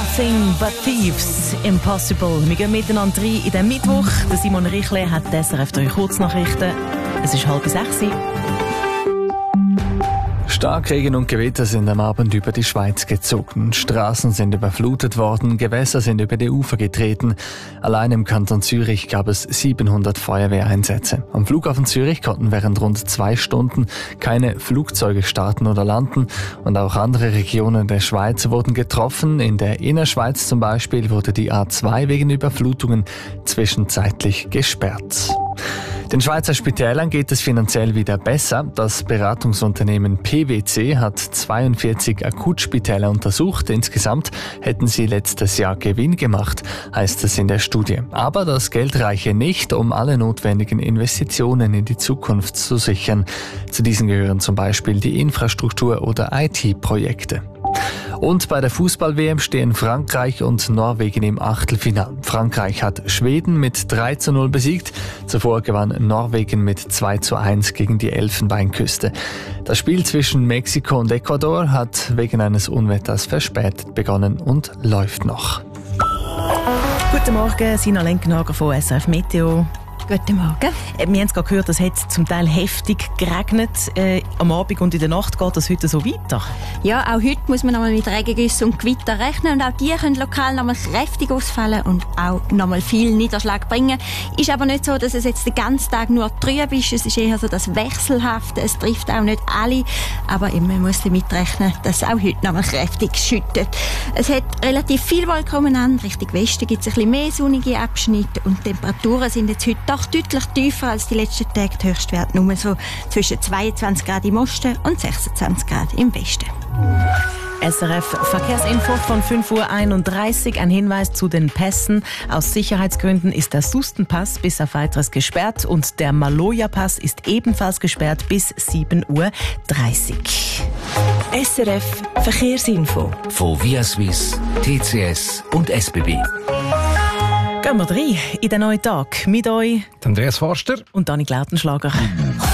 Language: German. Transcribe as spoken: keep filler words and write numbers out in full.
Nothing but Thieves, Impossible. Wir gehen miteinander rein in den Mittwoch. Der Simon Richle hat die S R F drei Kurznachrichten. Es ist halb sechs. Starkregen und Gewitter sind am Abend über die Schweiz gezogen. Straßen sind überflutet worden, Gewässer sind über die Ufer getreten. Allein im Kanton Zürich gab es siebenhundert Feuerwehreinsätze. Am Flughafen Zürich konnten während rund zwei Stunden keine Flugzeuge starten oder landen. Und auch andere Regionen der Schweiz wurden getroffen. In der Innerschweiz zum Beispiel wurde die A zwei wegen Überflutungen zwischenzeitlich gesperrt. Den Schweizer Spitälern geht es finanziell wieder besser. Das Beratungsunternehmen P W C hat zweiundvierzig Akutspitäler untersucht. Insgesamt hätten sie letztes Jahr Gewinn gemacht, heißt es in der Studie. Aber das Geld reiche nicht, um alle notwendigen Investitionen in die Zukunft zu sichern. Zu diesen gehören zum Beispiel die Infrastruktur- oder I T-Projekte. Und bei der Fußball-W M stehen Frankreich und Norwegen im Achtelfinale. Frankreich hat Schweden mit drei zu null besiegt. Zuvor gewann Norwegen mit zwei zu eins gegen die Elfenbeinküste. Das Spiel zwischen Mexiko und Ecuador hat wegen eines Unwetters verspätet begonnen und läuft noch. Guten Morgen, Sina Lenkenhager von S R F Meteo. Guten Morgen. Wir haben es gerade gehört, es hat zum Teil heftig geregnet. Äh, am Abend und in der Nacht geht das heute so weiter? Ja, auch heute muss man nochmal mit Regengüssen und Gewitter rechnen. Und auch die können lokal nochmal kräftig ausfallen und auch nochmal viel Niederschlag bringen. Ist aber nicht so, dass es jetzt den ganzen Tag nur trüb ist. Es ist eher so das Wechselhafte. Es trifft auch nicht alle. Aber eben, man muss damit rechnen, dass es auch heute nochmal kräftig schüttet. Es hat relativ viel Wolken umeinander. Richtung Westen gibt es ein bisschen mehr sonnige Abschnitte. Und die Temperaturen sind jetzt heute doch deutlich tiefer als die letzten Tage. Die Höchstwerte nur so zwischen zweiundzwanzig Grad im Osten und sechsundzwanzig Grad im Westen. S R F Verkehrsinfo von fünf Uhr einunddreißig. Ein Hinweis zu den Pässen. Aus Sicherheitsgründen ist der Sustenpass bis auf weiteres gesperrt und der Maloja-Pass ist ebenfalls gesperrt bis sieben Uhr dreißig. S R F Verkehrsinfo von Via Suisse, T C S und S B B. Gehen wir rein in den neuen Tag mit euch, Andreas Forster und Dani Glautenschlager.